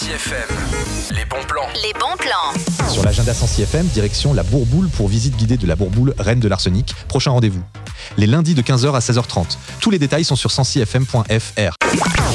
Sancy FM. Les bons plans. Les bons plans. Sur l'agenda Sancy FM, direction la Bourboule pour visite guidée de la Bourboule, reine de l'arsenic. Prochain rendez-vous. Les lundis de 15h à 16h30. Tous les détails sont sur sancyfm.fr.